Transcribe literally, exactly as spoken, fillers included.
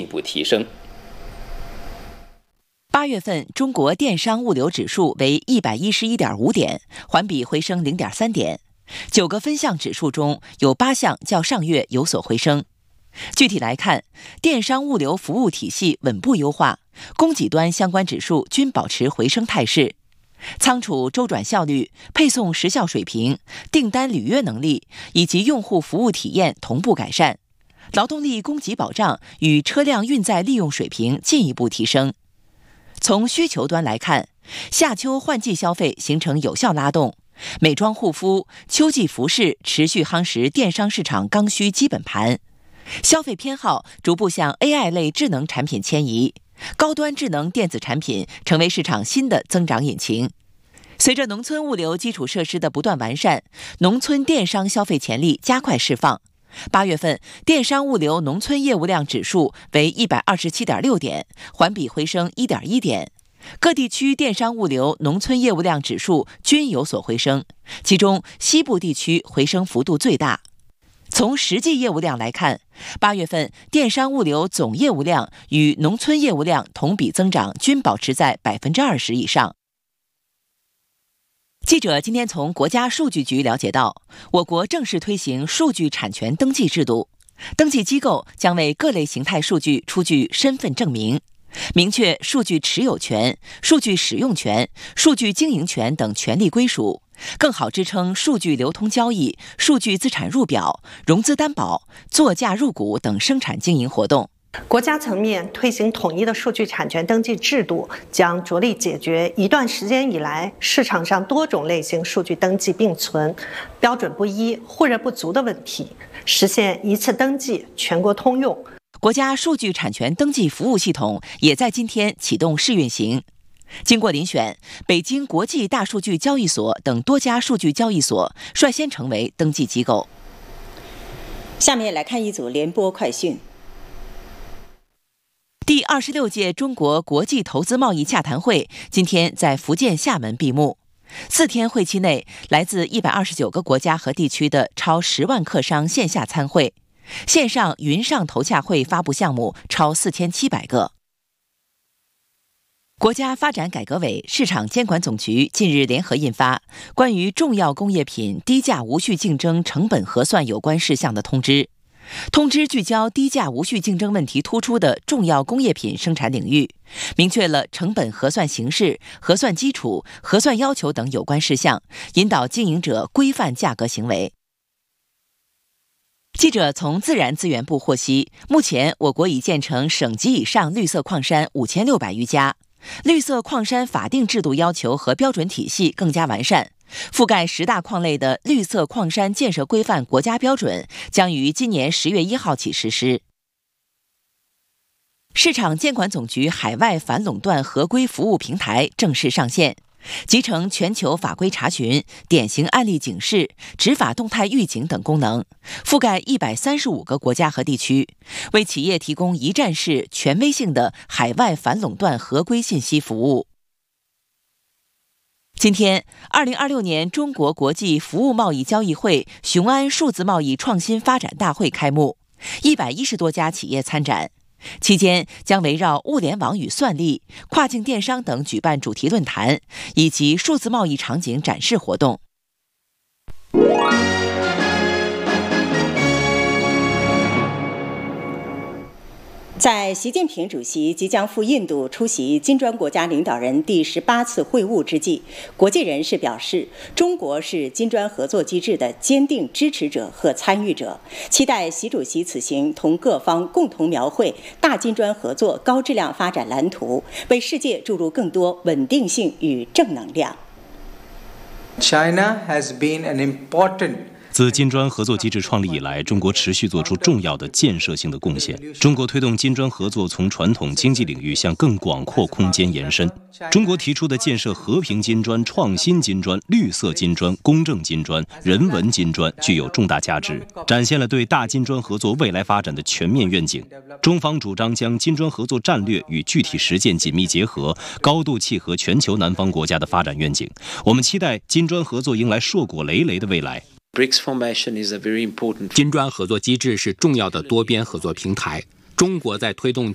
步提升。 八月份中国电商物流指数为 一百一十一点五 点，环比回升 零点三 点。九个分项指数中有八项较上月有所回升。具体来看，电商物流服务体系稳步优化，供给端相关指数均保持回升态势。仓储周转效率、配送时效水平、订单履约能力以及用户服务体验同步改善，劳动力供给保障与车辆运载利用水平进一步提升。从需求端来看，夏秋换季消费形成有效拉动，美妆护肤、秋季服饰持续夯实电商市场刚需基本盘，消费偏好逐步向 A I 类智能产品迁移，高端智能电子产品成为市场新的增长引擎。随着农村物流基础设施的不断完善，农村电商消费潜力加快释放。八月份电商物流农村业务量指数为 一百二十七点六 点，环比回升 一点一 点。各地区电商物流农村业务量指数均有所回升，其中西部地区回升幅度最大。从实际业务量来看，八月份电商物流总业务量与农村业务量同比增长均保持在 百分之二十 以上。记者今天从国家数据局了解到，我国正式推行数据产权登记制度，登记机构将为各类形态数据出具身份证明，明确数据持有权、数据使用权、数据经营权等权利归属，更好支撑数据流通交易、数据资产入表、融资担保、作价入股等生产经营活动。 国家层面推行统一的数据产权登记制度，将着力解决一段时间以来市场上多种类型数据登记并存、标准不一、互认不足的问题，实现一次登记全国通用。 国家数据产权登记服务系统也在今天启动试运行。经过遴选，北京国际大数据交易所等多家数据交易所率先成为登记机构。 下面来看一组联播快讯。 第二十六届中国国际投资贸易洽谈会今天在福建厦门闭幕。四天会期内，来自一百二十九个国家和地区的超十万客商线下参会，线上云上投洽会发布项目超四千七百个。国家发展改革委、市场监管总局近日联合印发关于重要工业品低价无序竞争成本核算有关事项的通知。通知聚焦低价无序竞争问题突出的重要工业品生产领域，明确了成本核算形式、核算基础、核算要求等有关事项，引导经营者规范价格行为。记者从自然资源部获悉，目前我国已建成省级以上绿色矿山五千六百余家，绿色矿山法定制度要求和标准体系更加完善。覆盖十大矿类的绿色矿山建设规范国家标准将于今年十月一号起实施。市场监管总局海外反垄断合规服务平台正式上线，集成全球法规查询、典型案例警示、执法动态预警等功能，覆盖一百三十五个国家和地区，为企业提供一站式权威性的海外反垄断合规信息服务。今天，二零二六年中国国际服务贸易交易会雄安数字贸易创新发展大会开幕，一百一十多家企业参展。期间将围绕物联网与算力、跨境电商等举办主题论坛，以及数字贸易场景展示活动。 在习近平主席即将赴印度出席金砖国家领导人第十八次会晤之际，国际人士表示，中国是金砖合作机制的坚定支持者和参与者，期待习主席此行同各方共同描绘大金砖合作高质量发展蓝图，为世界注入更多稳定性与正能量。 China has been an important 自金砖合作机制创立以来，中国持续做出重要的建设性的贡献。中国推动金砖合作从传统经济领域向更广阔空间延伸。中国提出的建设和平金砖、创新金砖、绿色金砖、公正金砖、人文金砖具有重大价值，展现了对大金砖合作未来发展的全面愿景。中方主张将金砖合作战略与具体实践紧密结合，高度契合全球南方国家的发展愿景。我们期待金砖合作迎来硕果累累的未来。 金砖合作机制是重要的多边合作平台。中国在推动